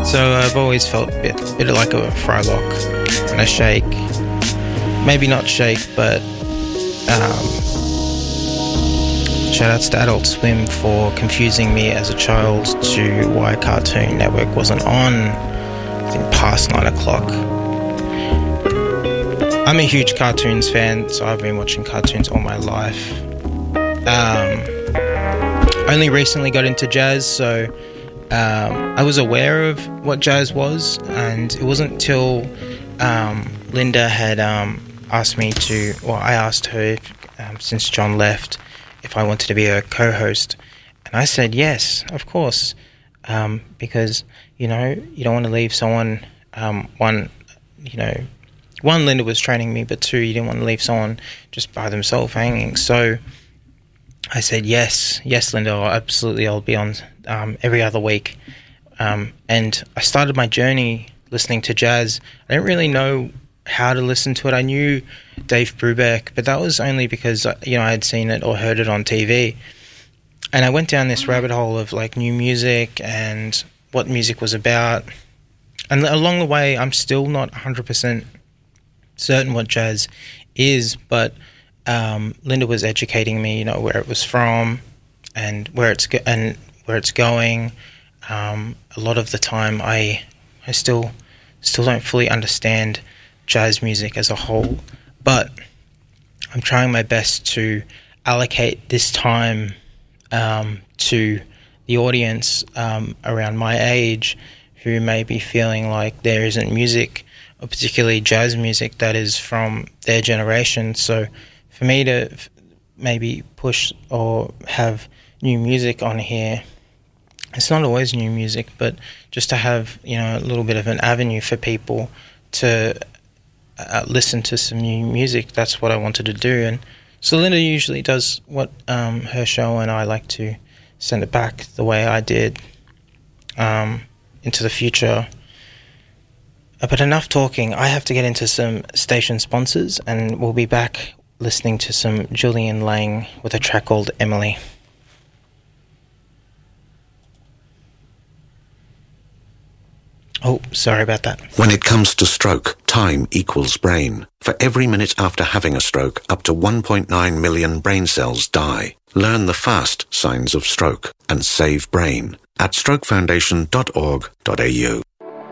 So I've always felt a bit like a Frylock and a Shake. Maybe not Shake, but shout outs to Adult Swim for confusing me as a child to why Cartoon Network wasn't on, I think, past 9 o'clock. I'm a huge cartoons fan, so I've been watching cartoons all my life. Only recently got into jazz, so I was aware of what jazz was, and it wasn't until Linda had asked me to, well, I asked her since John left if I wanted to be a co-host, and I said yes, of course, because, you know, you don't want to leave someone, one, Linda was training me, but two, you didn't want to leave someone just by themselves hanging. So I said, yes, Linda, I'll be on every other week. And I started my journey listening to jazz. I didn't really know how to listen to it. I knew Dave Brubeck, but that was only because, you know, I had seen it or heard it on TV. And I went down this rabbit hole of, like, new music and what music was about. And along the way, I'm still not 100% certain what jazz is, but Linda was educating me, you know, where it was from and where it's going. A lot of the time, I still don't fully understand jazz music as a whole, but I'm trying my best to allocate this time to the audience around my age who may be feeling like there isn't music, or particularly jazz music, that is from their generation. So for me to maybe push or have new music on here, it's not always new music, but just to have, you know, a little bit of an avenue for people to listen to some new music, that's what I wanted to do. And so Linda usually does what her show, and I like to send it back the way I did into the future. But enough talking. I have to get into some station sponsors, and we'll be back listening to some Julian Lang with a track called Emily. Oh, sorry about that. When it comes to stroke, time equals brain. For every minute after having a stroke, up to 1.9 million brain cells die. Learn the fast signs of stroke and save brain at strokefoundation.org.au.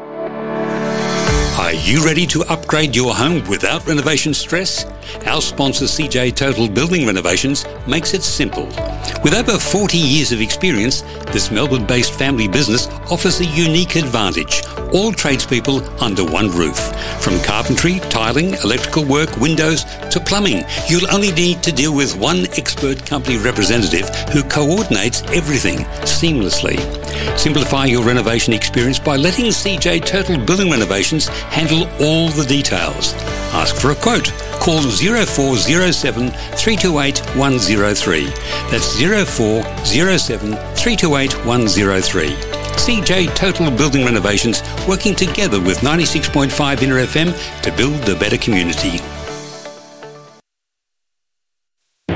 Are you ready to upgrade your home without renovation stress? Our sponsor CJ Total Building Renovations makes it simple. With over 40 years of experience, this Melbourne-based family business offers a unique advantage. All tradespeople under one roof. From carpentry, tiling, electrical work, windows to plumbing, you'll only need to deal with one expert company representative who coordinates everything seamlessly. Simplify your renovation experience by letting CJ Total Building Renovations handle all the details. Ask for a quote. Call 0407 328 103. That's 0407 328 103. CJ Total Building Renovations, working together with 96.5 Inner FM to build a better community.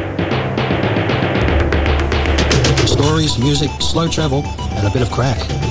Stories, music, slow travel, and a bit of crack.